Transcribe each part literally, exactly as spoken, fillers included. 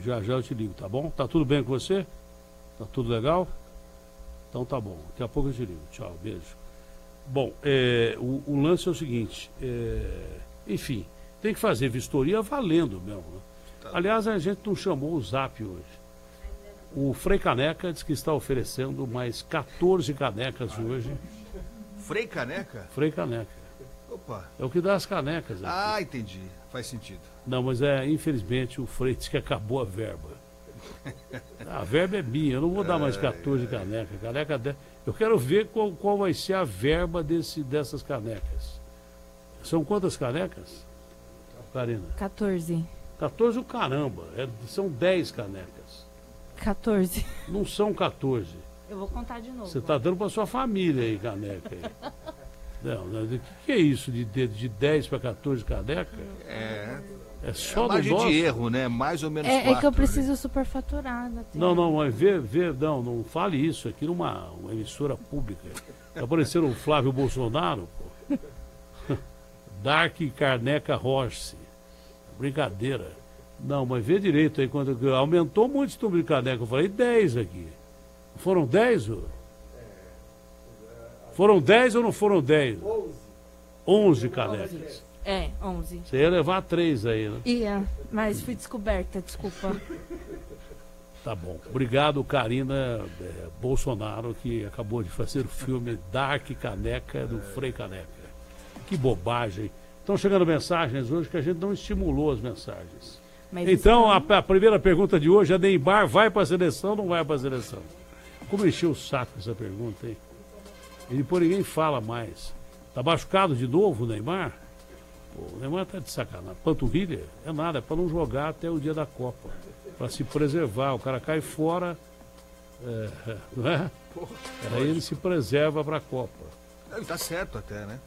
Já já eu te ligo, tá bom? Tá tudo bem com você? Tá tudo legal? Então tá bom. Daqui a pouco eu te ligo. Tchau, beijo. Bom, é, o, o lance é o seguinte, é, enfim, tem que fazer vistoria valendo mesmo. Né? Tá. Aliás, a gente não chamou o Zap hoje. O Frei Caneca diz que está oferecendo mais quatorze canecas hoje. Frei Caneca? Frei Caneca. Opa. É o que dá as canecas aqui. Ah, entendi. Faz sentido. Não, mas é, infelizmente, o Frei diz que acabou a verba. A verba é minha, eu não vou dar mais quatorze canecas. Caneca de... Eu quero ver qual, qual vai ser a verba desse, dessas canecas. São quantas canecas, Karina? quatorze. quatorze o caramba, é, são dez canecas. quatorze. Não são quatorze. Eu vou contar de novo. Você está dando para sua família aí, caneca. Aí. Não, não, o que, que é isso de, de, de dez para quatorze canecas? É... É só é margem do nosso. de erro, né? Mais ou menos É, quatro, é que eu preciso né? superfaturar. Não, não, mas vê, vê, não, não fale isso aqui numa uma emissora pública. Tá aparecendo o Flávio Bolsonaro, pô. Dark Caneca Horse. Brincadeira. Não, mas vê direito aí, quando aumentou muito esse número de caneca. Eu falei dez aqui. Foram dez? Ou... Foram dez ou não foram dez? onze canecas. É, onze. Você ia levar três aí, né? Ia, mas fui descoberta, desculpa. Tá bom. Obrigado, Karina é, Bolsonaro, que acabou de fazer o filme Dark Caneca do Frei Caneca. Que bobagem. Estão chegando mensagens hoje que a gente não estimulou as mensagens. Mas então, a, a primeira pergunta de hoje é: Neymar vai para a seleção ou não vai para a seleção? Como encheu o saco essa pergunta, hein? E depois ninguém fala mais. Tá machucado de novo o Neymar? Pô, o Neymar tá de sacanagem. Panturrilha é nada, é para não jogar até o dia da Copa. Para se preservar. O cara cai fora, é, não é? Aí ele se preserva para a Copa. Ele tá certo até, né?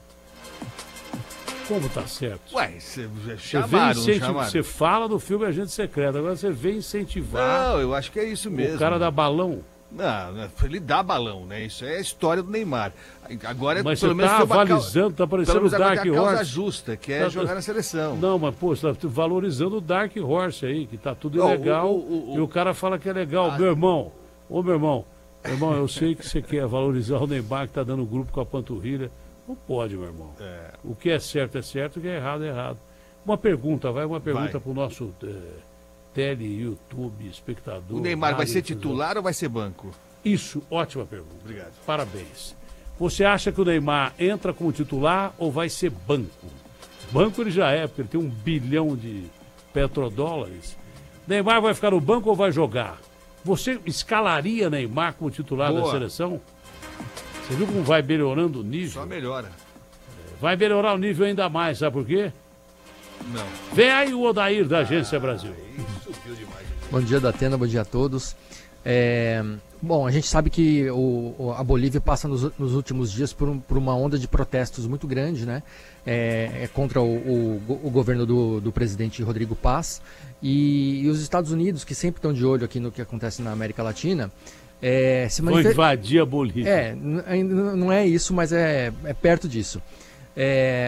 Como tá certo? Ué, você chamaram, você, você fala do filme Agente Secreto, agora você vem incentivar. Não, eu acho que é isso mesmo. O cara dá balão. Não, ele dá balão, né? Isso é a história do Neymar. Agora, mas pelo você menos tá avalizando, tá parecendo o Dark Horse. A causa justa, que é tá, jogar na seleção. Não, mas pô, você tá valorizando o Dark Horse aí, que tá tudo ilegal, oh, oh, oh, e o cara fala que é legal. Ah, meu irmão, ô meu irmão, meu irmão, eu sei que você quer valorizar o Neymar, que tá dando grupo com a panturrilha. Não pode, meu irmão. É. O que é certo é certo, o que é errado é errado. Uma pergunta, vai, uma pergunta para o nosso é, tele, YouTube, espectador. O Neymar rádio, vai ser titular ou vai ser banco? Isso, ótima pergunta. Obrigado. Parabéns. Você acha que o Neymar entra como titular ou vai ser banco? Banco ele já é, porque ele tem um bilhão de petrodólares. Neymar vai ficar no banco ou vai jogar? Você escalaria Neymar como titular Boa. da seleção? Você viu como vai melhorando o nível? Só melhora. Vai melhorar o nível ainda mais, sabe por quê? Não. Vem aí o Odair da Agência ah, Brasil. Subiu demais. Bom dia, Datena, bom dia a todos. É, bom, a gente sabe que o, a Bolívia passa nos, nos últimos dias por, um, por uma onda de protestos muito grande, né? É, é contra o, o, o governo do, do presidente Rodrigo Paz. E, e os Estados Unidos, que sempre estão de olho aqui no que acontece na América Latina, É, se manifest... Vou invadir a Bolívia. É, não é isso, mas é, é perto disso. É,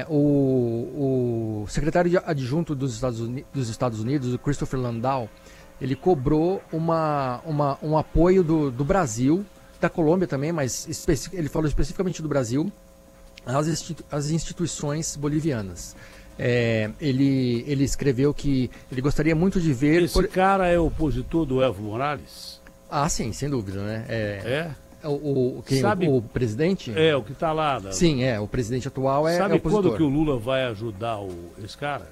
o, o secretário adjunto dos Estados, Unidos, dos Estados Unidos, o Christopher Landau, ele cobrou uma, uma, um apoio do, do Brasil, da Colômbia também, mas ele falou especificamente do Brasil, às, institu às instituições bolivianas. É, ele, ele escreveu que ele gostaria muito de ver... Esse por... cara é opositor do Evo Morales? Ah, sim, sem dúvida, né? É? é? O, o, quem, Sabe, o, o presidente? É, o que está lá. Né? Sim, é. O presidente atual é, Sabe é opositor. quando que o Lula vai ajudar o, esse cara?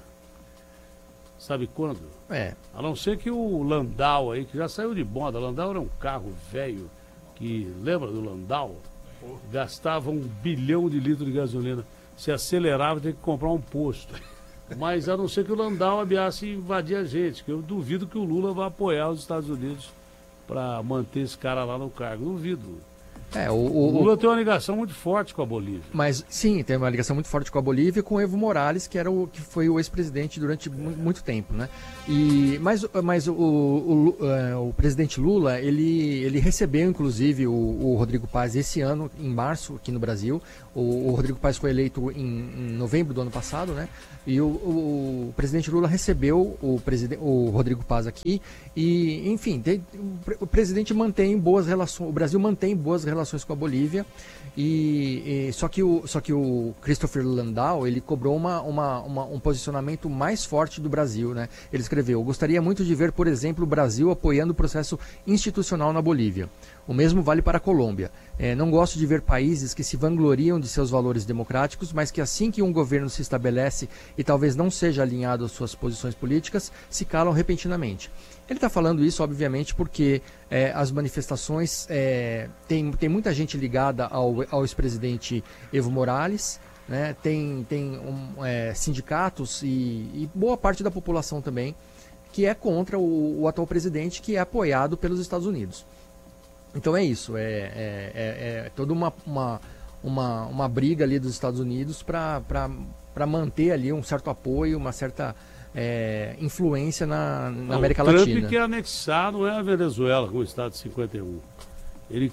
Sabe quando? É. A não ser que o Landau aí, que já saiu de moda. Landau era um carro velho que, lembra do Landau? Gastava um bilhão de litros de gasolina. Se acelerava, tem que comprar um posto. Mas a não ser que o Landau ameace invadir a gente, que eu duvido que o Lula vá apoiar os Estados Unidos para manter esse cara lá no cargo. Duvido. É, o, O o, o- Lula tem uma ligação muito forte com a Bolívia. mas sim, tem uma ligação muito forte com a Bolívia e com o Evo Morales, que era o que foi o ex-presidente durante mu- muito tempo, né? E mas, mas o, o, Lu- eh, o presidente Lula, ele, ele recebeu inclusive o, o Rodrigo Paz esse ano, em março, aqui no Brasil. O, o Rodrigo Paz foi eleito em, em novembro do ano passado, né? E o, o, o presidente Lula recebeu o, preside, o Rodrigo Paz aqui e, enfim, tem- o, pre- o presidente mantém boas relações, o Brasil mantém boas relações com a Bolívia e, e- só que o só que o Christopher Landau, ele cobrou uma, uma, uma- um posicionamento mais forte do Brasil, né? Ele escreveu: gostaria muito de ver, por exemplo, o Brasil apoiando o processo institucional na Bolívia. O mesmo vale para a Colômbia. É, não gosto de ver países que se vangloriam de seus valores democráticos, mas que assim que um governo se estabelece e talvez não seja alinhado às suas posições políticas, se calam repentinamente. Ele está falando isso, obviamente, porque é, as manifestações, é, tem, tem muita gente ligada ao, ao ex-presidente Evo Morales, né? Tem, tem um, é, sindicatos e, e boa parte da população também que é contra o, o atual presidente, que é apoiado pelos Estados Unidos. Então é isso, é, é, é, é toda uma, uma, uma, uma briga ali dos Estados Unidos para manter ali um certo apoio, uma certa é, influência na, na Não, América o Trump Latina. quer anexar, não é a Venezuela com o Estado de cinquenta e um. Ele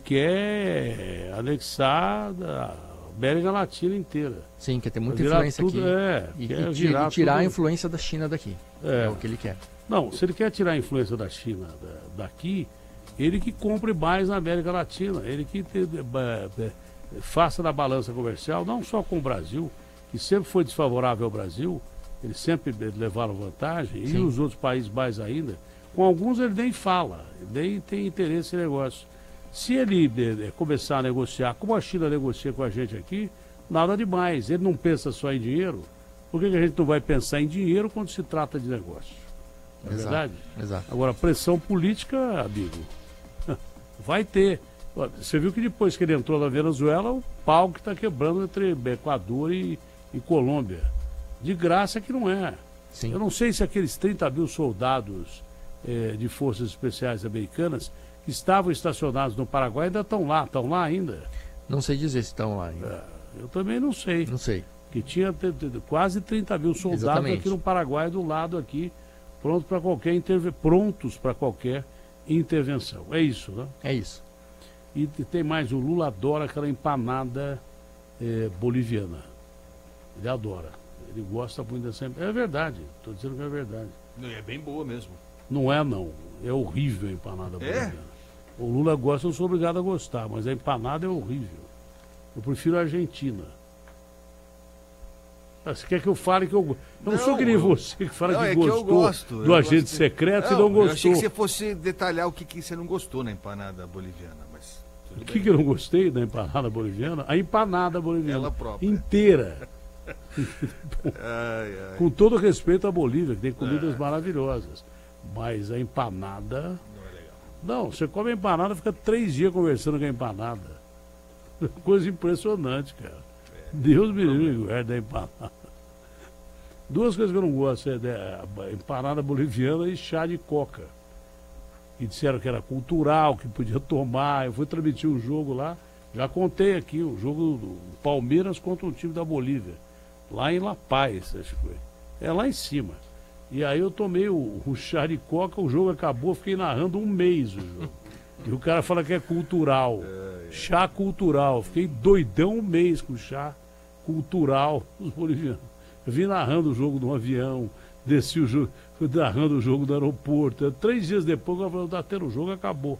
quer anexar a América Latina inteira. Sim, quer ter muita Virar influência tudo, aqui. É, E, quer e ti- virar e tirar tudo- a influência da China daqui. É. É. o que ele quer. Não, se ele quer tirar a influência da China da- daqui, ele que compre mais na América Latina, ele que te- eh, eh, faça na balança comercial, não só com o Brasil, que sempre foi desfavorável ao Brasil, eles sempre levaram vantagem, Sim. e os outros países mais ainda. Com alguns ele nem fala, nem tem interesse em negócio. Se ele eh, eh, começar a negociar, como a China negocia com a gente aqui, nada demais. Ele não pensa só em dinheiro. Por que que a gente não vai pensar em dinheiro quando se trata de negócio? Não é Exato. verdade? Exato. Agora, pressão política, amigo, vai ter. Ó, você viu que depois que ele entrou na Venezuela, o pau que está quebrando entre Equador e, e Colômbia. De graça que não é. Sim. Eu não sei se aqueles trinta mil soldados eh, de forças especiais americanas que estavam estacionados no Paraguai ainda estão lá. Estão lá ainda? Não sei dizer se estão lá ainda. Eu também não sei. Não sei. Que tinha te- te- quase trinta mil soldados Exatamente. aqui no Paraguai, do lado aqui, prontos para qualquer interve- prontos para qualquer intervenção. É isso, né? É isso. E te- tem mais, o Lula adora aquela empanada eh, boliviana. Ele adora. Ele gosta muito dessa empanada. É verdade, estou dizendo que é verdade. É bem boa mesmo. Não é não, é horrível a empanada boliviana. O Lula gosta, eu sou obrigado a gostar, mas a empanada é horrível. Eu prefiro a Argentina. Ah, você quer que eu fale que eu gosto? Eu não, Não, sou que nem eu- você que fala Não, que é que eu gostou gosto, do eu agente gosto de- secreto e Não, não Eu achei gostou. que você fosse detalhar o que, que você não gostou na empanada boliviana, mas O tudo que, bem. que eu não gostei da empanada boliviana? A empanada boliviana. Ela própria. Inteira. Ai, ai. Com todo respeito à Bolívia, que tem comidas É. maravilhosas. Mas a empanada. Não é legal. Não, você come a empanada, fica três dias conversando com a empanada. Coisa impressionante, cara. Deus me livre, guarda da empanada. Duas coisas que eu não gosto é da empanada boliviana e chá de coca. Que disseram que era cultural, que podia tomar. Eu fui transmitir um jogo lá, já contei aqui, o jogo do Palmeiras contra um time da Bolívia. Lá em La Paz, acho que foi. É lá em cima. E aí eu tomei o, o chá de coca, o jogo acabou, fiquei narrando um mês o jogo. E o cara fala que é cultural. Chá cultural. Fiquei doidão um mês com chá cultural dos bolivianos. Eu vim narrando o jogo no avião, desci o jogo, fui narrando o jogo no aeroporto. Três dias depois, eu falei, tá tendo o jogo, acabou.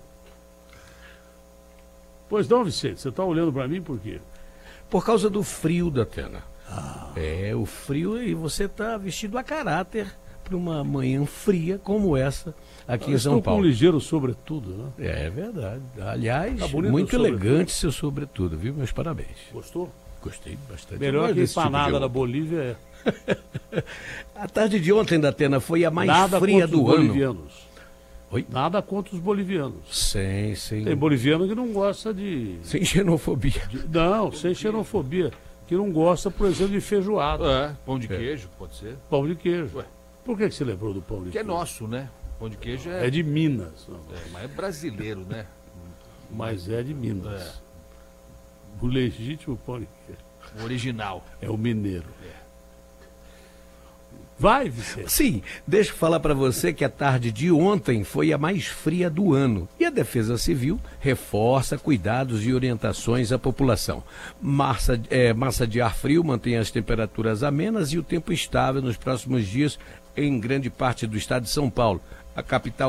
Pois não, Vicente, você está olhando para mim por quê? Por causa do frio da Atena. É, o frio e você está vestido a caráter para uma manhã fria como essa aqui Eu em São estou com um Paulo. ligeiro sobretudo, né? É verdade. Aliás, Tá bonito muito o sobretudo. elegante seu sobretudo, viu? Meus parabéns. Gostou? Gostei bastante. Eu Melhor gosto que a desse tipo de empanada da roupa. Bolívia é. A tarde de ontem da Atena foi a mais Nada fria contra os do ano. bolivianos. Oi? Nada contra os bolivianos. Sem, sem, Tem boliviano que não gosta de. sem xenofobia. de- não, sem xenofobia. Que não gosta, por exemplo, de feijoada. É, pão de É. queijo, pode ser. Pão de queijo. Ué. Por que, que você lembrou do pão de Que é queijo? nosso, né? Pão de queijo é, É de Minas. é, mas é brasileiro, né? Mas é de Minas. É. O legítimo pão de queijo. O original. É o mineiro. Vai, Vicente. Sim, deixa eu falar para você que a tarde de ontem foi a mais fria do ano e a Defesa Civil reforça cuidados e orientações à população. Massa, é, massa de ar frio mantém as temperaturas amenas e o tempo estável nos próximos dias em grande parte do estado de São Paulo. A capital